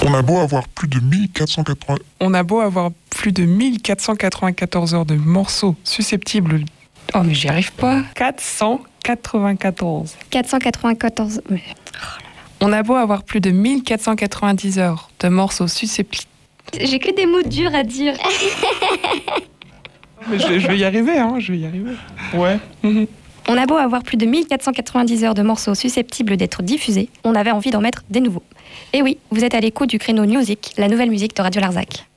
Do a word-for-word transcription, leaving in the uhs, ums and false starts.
On a beau avoir plus de mille quatre cent quatre-vingts... On a beau avoir plus de mille quatre cent quatre-vingt-quatorze heures de morceaux susceptibles... Oh, mais j'y arrive pas. quatre cent quatre-vingt-quatorze. quatre cent quatre-vingt-quatorze... Mais... On a beau avoir plus de mille quatre cent quatre-vingt-dix heures de morceaux susceptibles... J'ai que des mots durs à dire. Mais je, je vais y arriver, hein, je vais y arriver. Ouais. On a beau avoir plus de mille quatre cent quatre-vingt-dix heures de morceaux susceptibles d'être diffusés, on avait envie d'en mettre des nouveaux. Et oui, vous êtes à l'écoute du créneau Music, la nouvelle musique de Radio Larzac.